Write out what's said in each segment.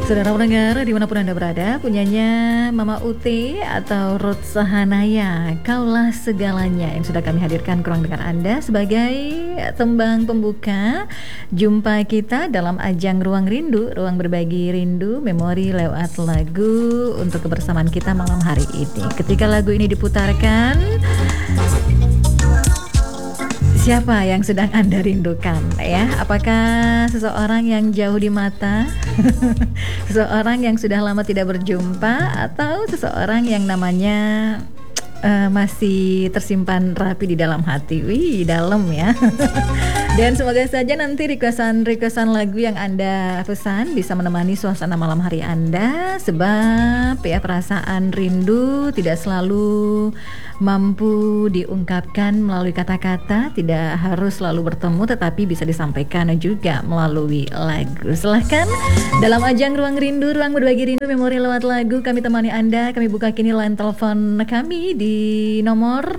Saudara pendengar dimanapun Anda berada, punyanya Mama Uti atau Ruth Sahanaya, Kaulah Segalanya, yang sudah kami hadirkan ke ruang dengar Anda sebagai tembang pembuka jumpa kita dalam ajang Ruang Rindu, ruang berbagi rindu, memori lewat lagu untuk kebersamaan kita malam hari ini. Ketika lagu ini diputarkan, siapa yang sedang Anda rindukan ya? Apakah seseorang yang jauh di mata? Seseorang yang sudah lama tidak berjumpa? Atau seseorang yang namanya masih tersimpan rapi di dalam hati? Wih, dalam ya. Dan semoga saja nanti requestan lagu yang Anda pesan bisa menemani suasana malam hari Anda. Sebab ya, perasaan rindu tidak selalu mampu diungkapkan melalui kata-kata, tidak harus selalu bertemu, tetapi bisa disampaikan juga melalui lagu. Silahkan dalam ajang Ruang Rindu, ruang berbagi rindu, memori lewat lagu, kami temani Anda. Kami buka kini line telepon kami di nomor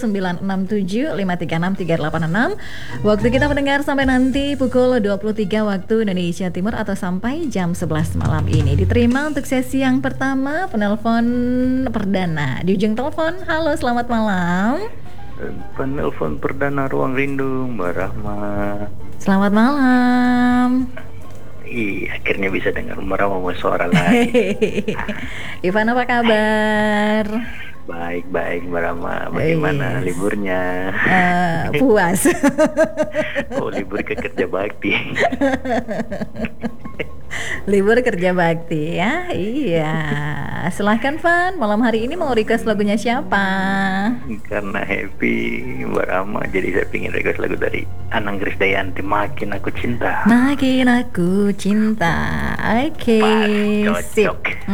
0967536386. Waktu kita mendengar sampai nanti pukul 23 waktu Indonesia Timur atau sampai jam 11 malam ini. Diterima untuk sesi yang pertama penelpon perdana. Di ujung telepon, halo, selamat malam. Penelpon perdana Ruang Rindu, Mbak Rahma. Selamat malam. Akhirnya bisa dengar Mbak Rahma suara lagi. Ivan, apa kabar? Baik Mbak Rahma. Bagaimana liburnya? Puas. Oh, libur ke kerja bakti. Libur kerja bakti ya. Iya. Silahkan Van, malam hari ini mau request lagunya siapa? Karena happy Mbak Rahma, jadi saya pingin request lagu dari Anang Krisdayanti, Makin Aku Cinta. Makin Aku Cinta. Oke, sip.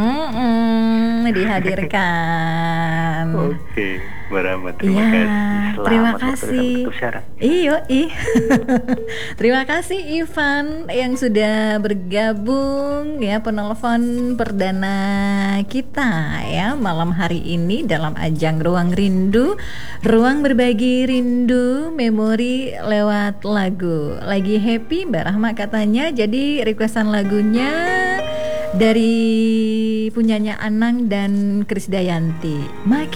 Dihadirkan. Oke, Mbak Rahma, terima kasih. Selamat terima kasih. Iyo, terima kasih Ivan yang sudah bergabung ya, penelpon perdana kita ya malam hari ini dalam ajang Ruang Rindu, ruang berbagi rindu, memori lewat lagu. Lagi happy Mbak Rahma katanya, jadi requestan lagunya dari punyanya Anang dan Krisdayanti.